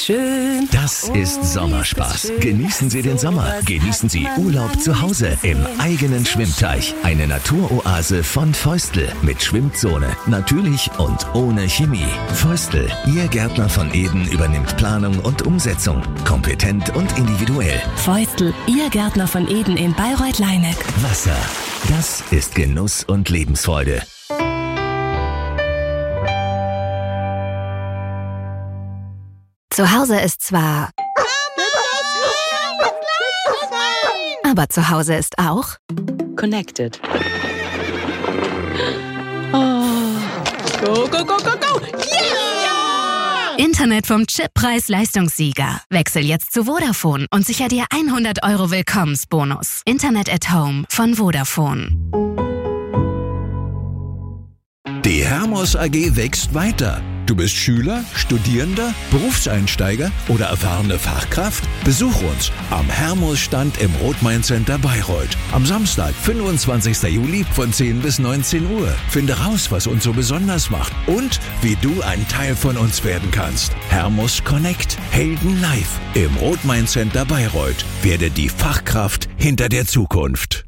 schön. Das ist Sommerspaß. Genießen Sie den Sommer. Genießen Sie Urlaub zu Hause im eigenen Schwimmteich. Eine Naturoase von Feustel mit Schwimmzone. Natürlich und ohne Chemie. Feustel, Ihr Gärtner von Eden, übernimmt Planung und Umsetzung. Kompetent und individuell. Feustel, Ihr Gärtner von Eden in Bayreuth-Leineck. Wasser, das ist Genuss und Lebensfreude. Zu Hause ist zwar... Aber zu Hause ist auch... Connected. Oh. Go, go, go, go, go! Yeah! Internet vom Chip Preis-Leistungssieger. Wechsel jetzt zu Vodafone und sicher dir 100 € Willkommensbonus. Internet at Home von Vodafone. Die Hermos AG wächst weiter. Du bist Schüler, Studierender, Berufseinsteiger oder erfahrene Fachkraft? Besuch uns am Hermos-Stand im Rothmain-Center Bayreuth. Am Samstag, 25. Juli von 10 bis 19 Uhr. Finde raus, was uns so besonders macht und wie du ein Teil von uns werden kannst. Hermos Connect. Helden live im Rothmain-Center Bayreuth. Werde die Fachkraft hinter der Zukunft.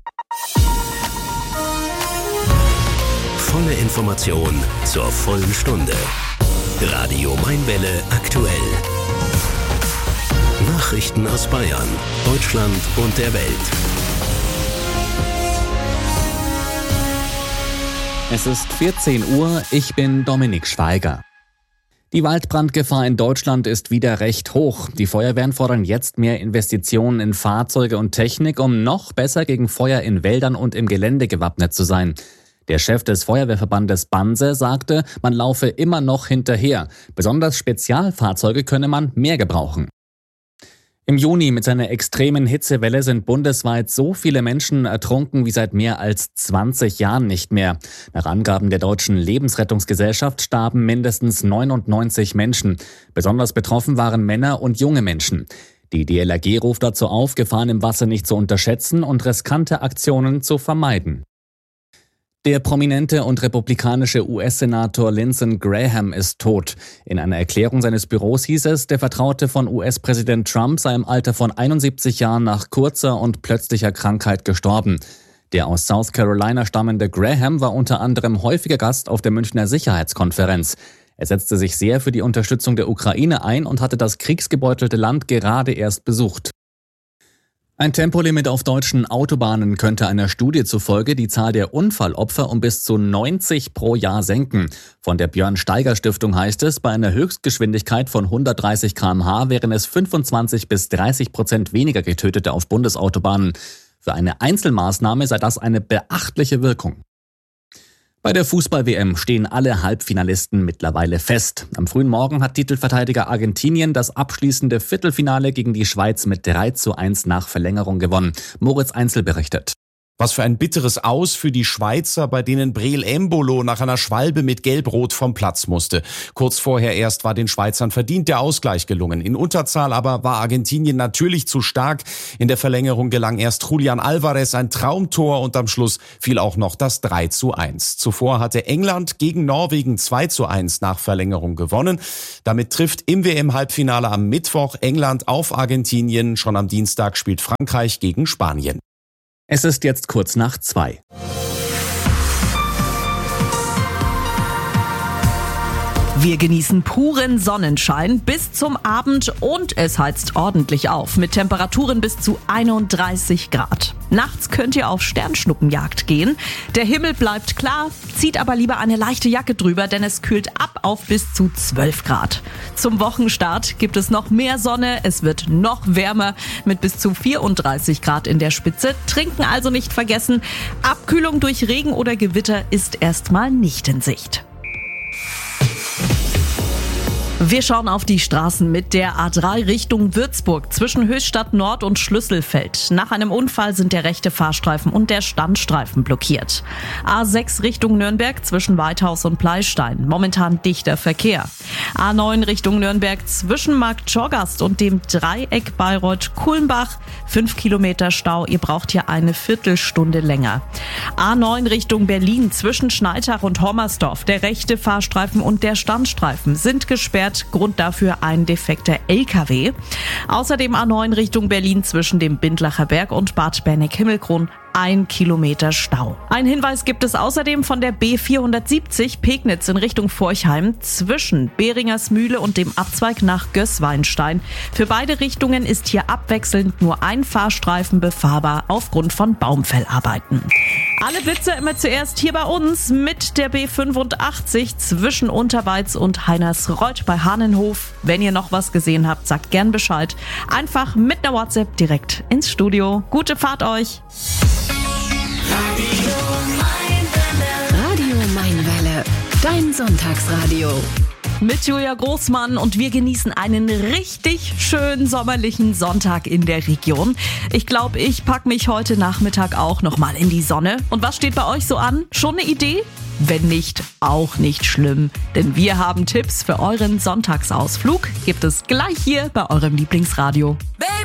Volle Information zur vollen Stunde. Radio Mainwelle aktuell. Nachrichten aus Bayern, Deutschland und der Welt. Es ist 14 Uhr, ich bin Dominik Schweiger. Die Waldbrandgefahr in Deutschland ist wieder recht hoch. Die Feuerwehren fordern jetzt mehr Investitionen in Fahrzeuge und Technik, um noch besser gegen Feuer in Wäldern und im Gelände gewappnet zu sein. Der Chef des Feuerwehrverbandes Banse sagte, man laufe immer noch hinterher. Besonders Spezialfahrzeuge könne man mehr gebrauchen. Im Juni mit seiner extremen Hitzewelle sind bundesweit so viele Menschen ertrunken wie seit mehr als 20 Jahren nicht mehr. Nach Angaben der Deutschen Lebensrettungsgesellschaft starben mindestens 99 Menschen. Besonders betroffen waren Männer und junge Menschen. Die DLRG ruft dazu auf, Gefahren im Wasser nicht zu unterschätzen und riskante Aktionen zu vermeiden. Der prominente und republikanische US-Senator Lindsey Graham ist tot. In einer Erklärung seines Büros hieß es, der Vertraute von US-Präsident Trump sei im Alter von 71 Jahren nach kurzer und plötzlicher Krankheit gestorben. Der aus South Carolina stammende Graham war unter anderem häufiger Gast auf der Münchner Sicherheitskonferenz. Er setzte sich sehr für die Unterstützung der Ukraine ein und hatte das kriegsgebeutelte Land gerade erst besucht. Ein Tempolimit auf deutschen Autobahnen könnte einer Studie zufolge die Zahl der Unfallopfer um bis zu 90 pro Jahr senken. Von der Björn-Steiger-Stiftung heißt es, bei einer Höchstgeschwindigkeit von 130 km/h wären es 25% bis 30% weniger Getötete auf Bundesautobahnen. Für eine Einzelmaßnahme sei das eine beachtliche Wirkung. Bei der Fußball-WM stehen alle Halbfinalisten mittlerweile fest. Am frühen Morgen hat Titelverteidiger Argentinien das abschließende Viertelfinale gegen die Schweiz mit 3:1 nach Verlängerung gewonnen. Moritz Einzel berichtet. Was für ein bitteres Aus für die Schweizer, bei denen Breel Embolo nach einer Schwalbe mit Gelb-Rot vom Platz musste. Kurz vorher erst war den Schweizern verdient der Ausgleich gelungen. In Unterzahl aber war Argentinien natürlich zu stark. In der Verlängerung gelang erst Julian Alvarez ein Traumtor und am Schluss fiel auch noch das 3:1. Zuvor hatte England gegen Norwegen 2:1 nach Verlängerung gewonnen. Damit trifft im WM-Halbfinale am Mittwoch England auf Argentinien. Schon am Dienstag spielt Frankreich gegen Spanien. Es ist jetzt kurz nach 2. Wir genießen puren Sonnenschein bis zum Abend und es heizt ordentlich auf mit Temperaturen bis zu 31 Grad. Nachts könnt ihr auf Sternschnuppenjagd gehen. Der Himmel bleibt klar, zieht aber lieber eine leichte Jacke drüber, denn es kühlt ab auf bis zu 12 Grad. Zum Wochenstart gibt es noch mehr Sonne, es wird noch wärmer mit bis zu 34 Grad in der Spitze. Trinken also nicht vergessen, Abkühlung durch Regen oder Gewitter ist erstmal nicht in Sicht. Wir schauen auf die Straßen mit der A3 Richtung Würzburg zwischen Höchstadt Nord und Schlüsselfeld. Nach einem Unfall sind der rechte Fahrstreifen und der Standstreifen blockiert. A6 Richtung Nürnberg zwischen Weithaus und Pleystein. Momentan dichter Verkehr. A9 Richtung Nürnberg zwischen Markt Schorgast und dem Dreieck Bayreuth-Kulmbach. 5 Kilometer Stau, ihr braucht hier eine Viertelstunde länger. A9 Richtung Berlin zwischen Schneitach und Hommersdorf. Der rechte Fahrstreifen und der Standstreifen sind gesperrt. gesperrt. Grund dafür ein defekter LKW. Außerdem A9 Richtung Berlin zwischen dem Bindlacher Berg und Bad Berneck-Himmelkron 1 Kilometer Stau. Ein Hinweis gibt es außerdem von der B470 Pegnitz in Richtung Forchheim zwischen Behringersmühle und dem Abzweig nach Gößweinstein. Für beide Richtungen ist hier abwechselnd nur ein Fahrstreifen befahrbar aufgrund von Baumfellarbeiten. Alle Blitzer immer zuerst hier bei uns mit der B85 zwischen Unterweiz und Heinersreuth bei Hahnenhof. Wenn ihr noch was gesehen habt, sagt gern Bescheid. Einfach mit einer WhatsApp direkt ins Studio. Gute Fahrt euch! Radio Mainwelle, dein Sonntagsradio. Mit Julia Großmann und wir genießen einen richtig schönen sommerlichen Sonntag in der Region. Ich glaube, ich packe mich heute Nachmittag auch nochmal in die Sonne. Und was steht bei euch so an? Schon eine Idee? Wenn nicht, auch nicht schlimm. Denn wir haben Tipps für euren Sonntagsausflug. Gibt es gleich hier bei eurem Lieblingsradio.